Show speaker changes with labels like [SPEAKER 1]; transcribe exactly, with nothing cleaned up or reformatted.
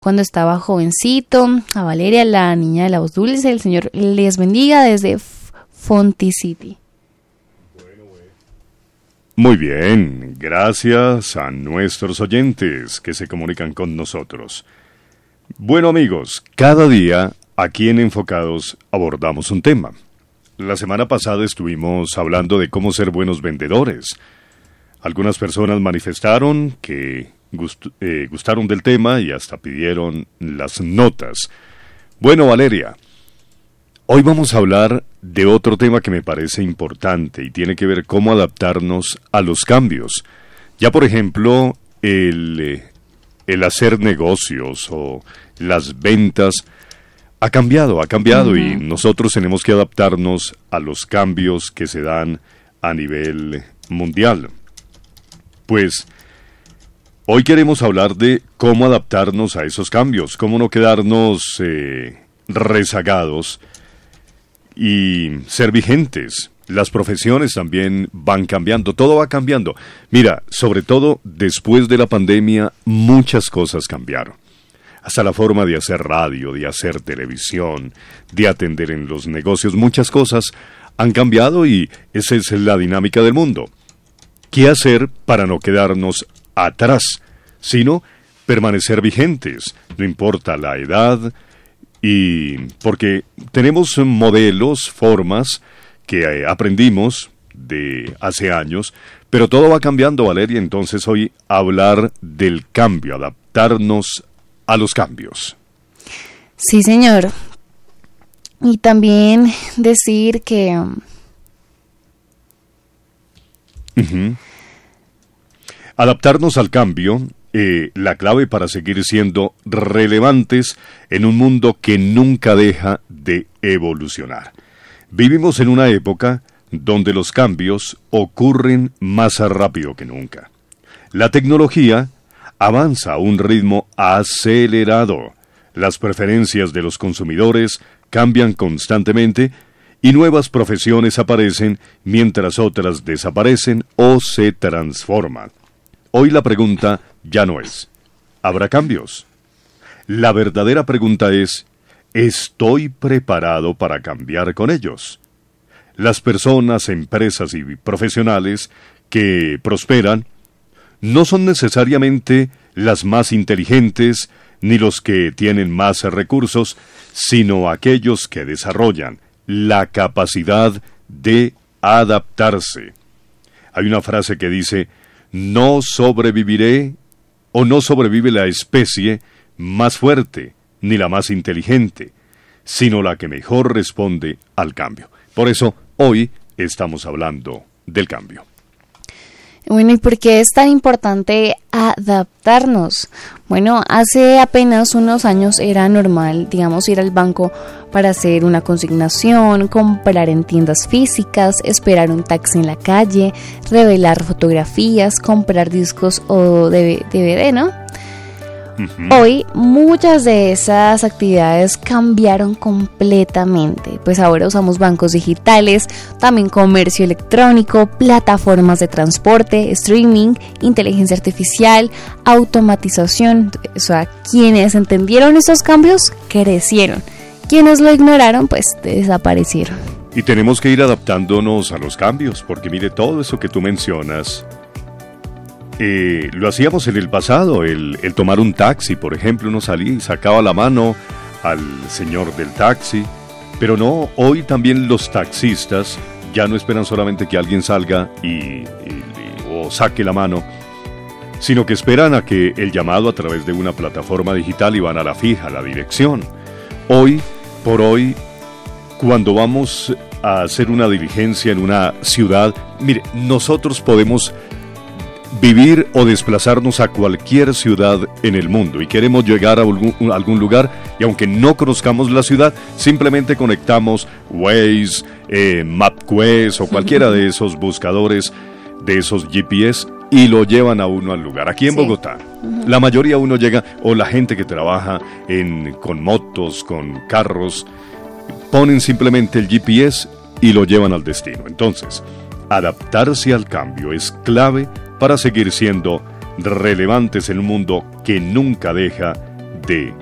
[SPEAKER 1] cuando estaba jovencito. A Valeria, la niña de la voz dulce, el Señor les bendiga desde Fonticity.
[SPEAKER 2] Muy bien, gracias a nuestros oyentes que se comunican con nosotros. Bueno, amigos, cada día aquí en Enfocados abordamos un tema. La semana pasada estuvimos hablando de cómo ser buenos vendedores. Algunas personas manifestaron que gust- eh, gustaron del tema y hasta pidieron las notas. Bueno, Valeria, hoy vamos a hablar de otro tema que me parece importante y tiene que ver cómo adaptarnos a los cambios. Ya, por ejemplo, el, eh, el hacer negocios o las ventas ha cambiado, ha cambiado uh-huh. y nosotros tenemos que adaptarnos a los cambios que se dan a nivel mundial. Pues, hoy queremos hablar de cómo adaptarnos a esos cambios, cómo no quedarnos eh, rezagados y ser vigentes. Las profesiones también van cambiando, todo va cambiando. Mira, sobre todo después de la pandemia, muchas cosas cambiaron. Hasta la forma de hacer radio, de hacer televisión, de atender en los negocios, muchas cosas han cambiado y esa es la dinámica del mundo. ¿Qué hacer para no quedarnos atrás, sino permanecer vigentes? No importa la edad, y porque tenemos modelos, formas que eh, aprendimos de hace años, pero todo va cambiando, Valeria. Entonces hoy hablar del cambio, adaptarnos a los cambios.
[SPEAKER 1] Sí, señor. Y también decir que
[SPEAKER 2] uh-huh. adaptarnos al cambio, eh, la clave para seguir siendo relevantes en un mundo que nunca deja de evolucionar. Vivimos en una época donde los cambios ocurren más rápido que nunca. La tecnología avanza a un ritmo acelerado. Las preferencias de los consumidores cambian constantemente y nuevas profesiones aparecen mientras otras desaparecen o se transforman. Hoy la pregunta ya no es, ¿habrá cambios? La verdadera pregunta es, ¿estoy preparado para cambiar con ellos? Las personas, empresas y profesionales que prosperan no son necesariamente las más inteligentes ni los que tienen más recursos, sino aquellos que desarrollan la capacidad de adaptarse. Hay una frase que dice, no sobreviviré o no sobrevive la especie más fuerte ni la más inteligente, sino la que mejor responde al cambio. Por eso, hoy estamos hablando del cambio.
[SPEAKER 1] Bueno, ¿y por qué es tan importante adaptarnos? Bueno, hace apenas unos años era normal, digamos, ir al banco para hacer una consignación, comprar en tiendas físicas, esperar un taxi en la calle, revelar fotografías, comprar discos o D V D, ¿no? Uh-huh. Hoy muchas de esas actividades cambiaron completamente, pues ahora usamos bancos digitales, también comercio electrónico, plataformas de transporte, streaming, inteligencia artificial, automatización. O sea, quienes entendieron estos cambios crecieron, quienes lo ignoraron pues desaparecieron.
[SPEAKER 2] Y tenemos que ir adaptándonos a los cambios, porque mire, todo eso que tú mencionas Eh, lo hacíamos en el pasado, el, el tomar un taxi, por ejemplo, uno salía y sacaba la mano al señor del taxi, pero no, hoy también los taxistas ya no esperan solamente que alguien salga y, y, y, o saque la mano, sino que esperan a que el llamado a través de una plataforma digital y van a la fija, a la dirección. Hoy, por hoy, cuando vamos a hacer una diligencia en una ciudad, mire, nosotros podemos vivir o desplazarnos a cualquier ciudad en el mundo y queremos llegar a algún, a algún lugar y aunque no conozcamos la ciudad, simplemente conectamos Waze, eh, MapQuest o cualquiera de esos buscadores, de esos G P S y lo llevan a uno al lugar. Aquí en sí. Bogotá, uh-huh. la mayoría uno llega, o la gente que trabaja en, con motos, con carros, ponen simplemente el G P S y lo llevan al destino. Entonces, adaptarse al cambio es clave para seguir siendo relevantes en un mundo que nunca deja de